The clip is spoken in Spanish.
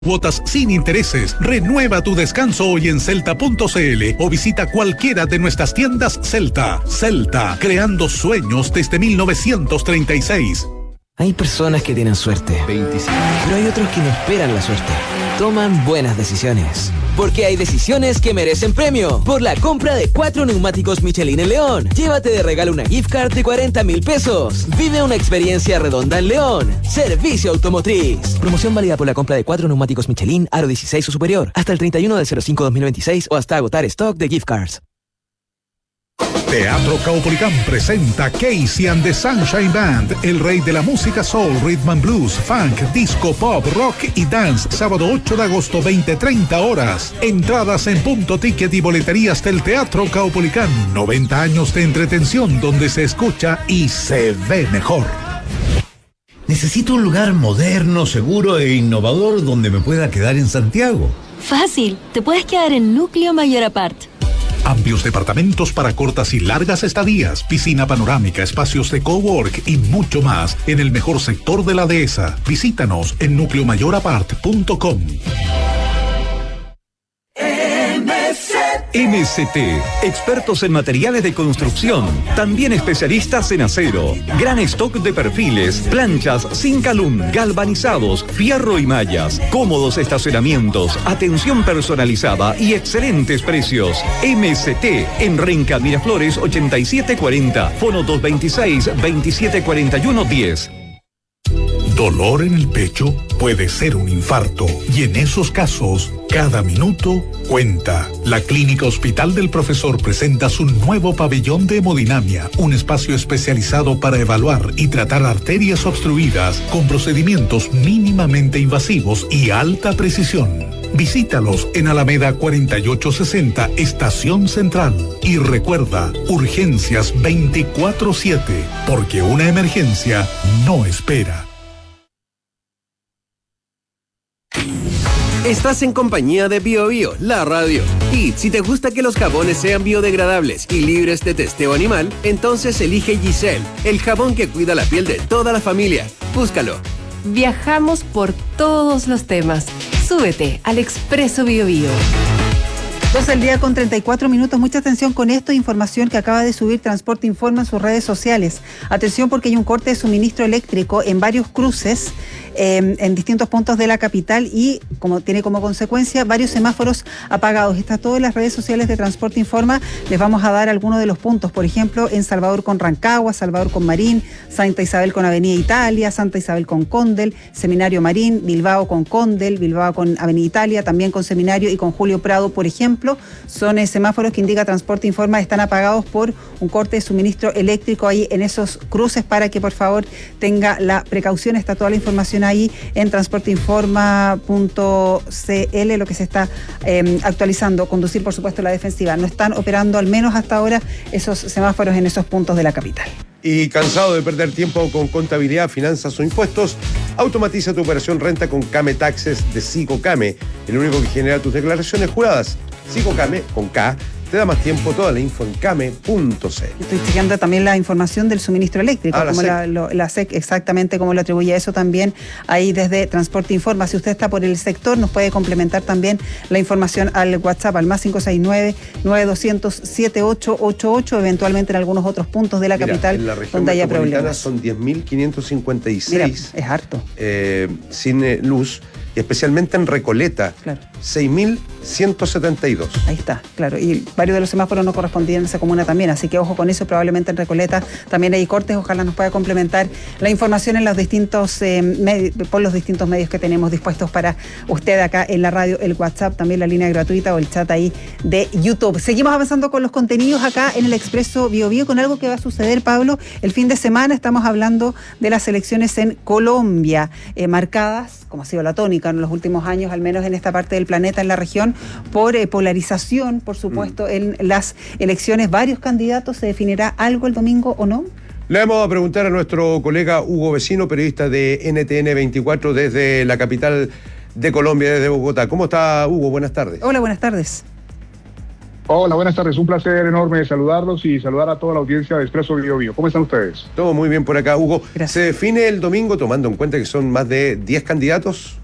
Cuotas sin intereses. Renueva tu descanso hoy en Celta.cl o visita cualquiera de nuestras tiendas Celta. Celta, creando sueños desde 1936. Hay personas que tienen suerte, 25. Pero hay otros que no esperan la suerte. Toman buenas decisiones. Porque hay decisiones que merecen premio. Por la compra de 4 neumáticos Michelin en León, llévate de regalo una gift card de 40.000 pesos. Vive una experiencia redonda en León. Servicio Automotriz. Promoción válida por la compra de 4 neumáticos Michelin, aro 16 o superior, hasta el 31/05/2026 o hasta agotar stock de gift cards. Teatro Caupolicán presenta Casey and the Sunshine Band, el rey de la música soul, rhythm and blues, funk, disco, pop, rock y dance, sábado 8 de agosto, 20:30 horas. Entradas en Punto Ticket y boleterías del Teatro Caupolicán. 90 años de entretención donde se escucha y se ve mejor. Necesito un lugar moderno, seguro e innovador donde me pueda quedar en Santiago. Fácil, te puedes quedar en Núcleo Mayor Apart. Amplios departamentos para cortas y largas estadías, piscina panorámica, espacios de cowork y mucho más en el mejor sector de la dehesa. Visítanos en nucleomayorapart.com. MST, expertos en materiales de construcción, también especialistas en acero. Gran stock de perfiles, planchas sin calum, galvanizados, fierro y mallas, cómodos estacionamientos, atención personalizada y excelentes precios. MST, en Renca Miraflores 8740, fono 226-2741-10. Dolor en el pecho puede ser un infarto y en esos casos, cada minuto cuenta. La Clínica Hospital del Profesor presenta su nuevo pabellón de hemodinamia, un espacio especializado para evaluar y tratar arterias obstruidas con procedimientos mínimamente invasivos y alta precisión. Visítalos en Alameda 4860, Estación Central. Y recuerda, urgencias 24/7, porque una emergencia no espera. Estás en compañía de BioBio, la radio. Y si te gusta que los jabones sean biodegradables y libres de testeo animal, entonces elige Giselle, el jabón que cuida la piel de toda la familia. Búscalo. Viajamos por todos los temas. Súbete al Expreso BioBio. 12:34. Mucha atención con esto. Información que acaba de subir Transporte Informa en sus redes sociales. Atención porque hay un corte de suministro eléctrico en varios cruces en distintos puntos de la capital y tiene como consecuencia varios semáforos apagados. Está todo en las redes sociales de Transporte Informa. Les vamos a dar algunos de los puntos. Por ejemplo, en Salvador con Rancagua, Salvador con Marín, Santa Isabel con Avenida Italia, Santa Isabel con Condel, Seminario Marín, Bilbao con Condel, Bilbao con Avenida Italia, también con Seminario y con Julio Prado, por ejemplo. Son semáforos que indica Transporte Informa están apagados por un corte de suministro eléctrico ahí en esos cruces, para que por favor tenga la precaución. Está toda la información ahí en transporteinforma.cl, lo que se está actualizando. Conducir, por supuesto, la defensiva. No están operando, al menos hasta ahora, esos semáforos en esos puntos de la capital. Y cansado de perder tiempo con contabilidad, finanzas o impuestos, automatiza tu operación renta con Came Taxes de SicoCame, el único que genera tus declaraciones juradas. SicoCame, con K, te da más tiempo. Toda la info en came.cl. Estoy chequeando también la información del suministro eléctrico, como la SEC, exactamente cómo lo atribuye eso también ahí desde Transporte Informa. Si usted está por el sector, nos puede complementar también la información al WhatsApp, al más 569-9200-7888, eventualmente en algunos otros puntos de la capital en la región donde haya problemas. Son 10.556. Mira, es harto. Sin luz. Y especialmente en Recoleta, claro. 6.172. Ahí está, claro. Y varios de los semáforos no correspondían a esa comuna también, así que ojo con eso. Probablemente en Recoleta también hay cortes. Ojalá nos pueda complementar la información en los distintos por los distintos medios que tenemos dispuestos para usted acá en la radio, el WhatsApp, también la línea gratuita o el chat ahí de YouTube. Seguimos avanzando con los contenidos acá en el Expreso BioBio, con algo que va a suceder, Pablo, el fin de semana. Estamos hablando de las elecciones en Colombia, marcadas, como ha sido la tónica en los últimos años, al menos en esta parte del planeta, en la región, por polarización, por supuesto, en las elecciones. Varios candidatos. ¿Se definirá algo el domingo o no? Le vamos a preguntar a nuestro colega Hugo Vecino, periodista de NTN 24 desde la capital de Colombia, desde Bogotá. ¿Cómo está, Hugo? Buenas tardes. Hola, buenas tardes. Hola, buenas tardes. Un placer enorme saludarlos y saludar a toda la audiencia de Expreso BioBio. ¿Cómo están ustedes? Todo muy bien por acá, Hugo. Gracias. ¿Se define el domingo, tomando en cuenta que son más de 10 candidatos?